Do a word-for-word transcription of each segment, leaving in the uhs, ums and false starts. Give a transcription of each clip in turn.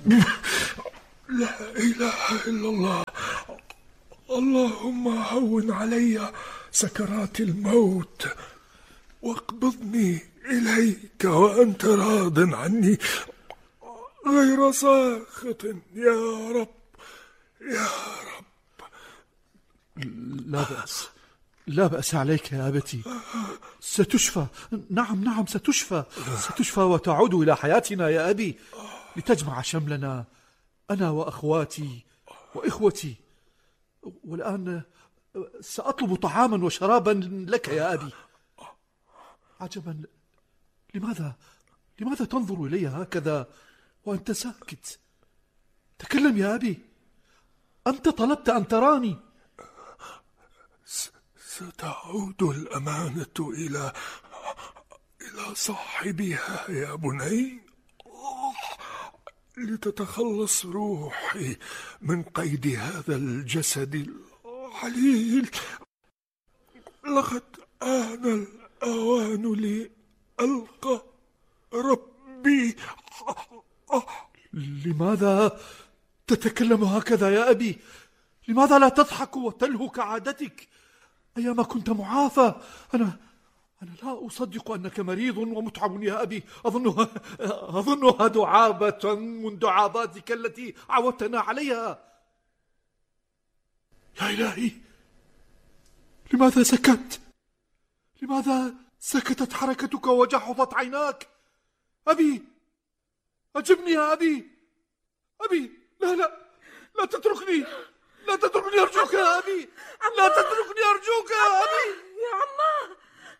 لا إله إلا الله. اللهم هون علي سكرات الموت واقبضني إليك وأنت راض عني غير ساخط يا رب يا رب. لا بأس، لا بأس عليك يا أبتي، ستشفى. نعم نعم ستشفى، ستشفى وتعود إلى حياتنا يا أبي، لتجمع شملنا أنا وأخواتي وإخوتي. والآن سأطلب طعاما وشرابا لك يا أبي. عجبا، لماذا لماذا تنظر إلي هكذا وأنت ساكت؟ تكلم يا أبي، أنت طلبت أن تراني. ستعود الأمانة إلى إلى صاحبها يا بني، لتتخلص روحي من قيد هذا الجسد العليل. لقد آن الأوان لي ألقى ربي. لماذا تتكلم هكذا يا أبي؟ لماذا لا تضحك وتلهو كعادتك؟ أيام كنت معافى. أنا أنا لا أصدق أنك مريض ومتعب يا أبي. أظنها أظنها دعابة من دعاباتك التي عودتنا عليها. يا إلهي، لماذا سكت؟ لماذا سكتت حركتك وجحظت عيناك؟ أبي، أجبني يا أبي. أبي، لا لا لا تتركني، لا تتركني أرجوك يا أبي، لا تتركني أرجوك يا أبي. يا عماه،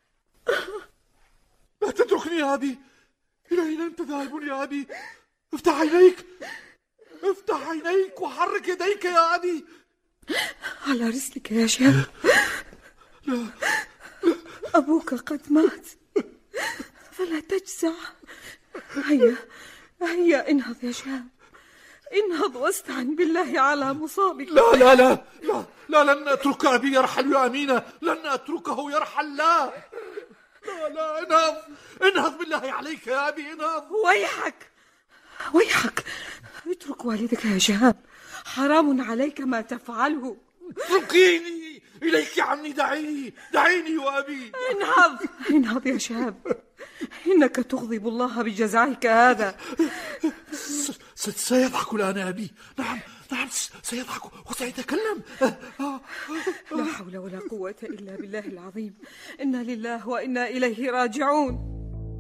لا تتركني يا أبي. إلى أين أنت ذاهب يا أبي؟ افتح عينيك، افتح عينيك وحرك يديك يا أبي. على رسلك يا شاب. لا, لا. أبوك قد مات، فلا تجزع. هيا هيا انهض يا شاب، انهض واستعن بالله على مصابك. لا لا لا لا لا لن أترك أبي يرحل يا أمينة، لن أتركه يرحل. لا لا لا انهض، انهض بالله عليك يا أبي، انهض. ويحك ويحك، اترك والدك يا شاب، حرام عليك ما تفعله. اتركيني، إليك عني، دعيني دعيني وأبي. انهض انهض يا شاب، إنك تغضب الله بجزعك هذا. سيضحك الآن أبي. نعم نعم سيضحك وسيتكلم. لا حول ولا قوة إلا بالله العظيم. إنا لله وإنا إليه راجعون.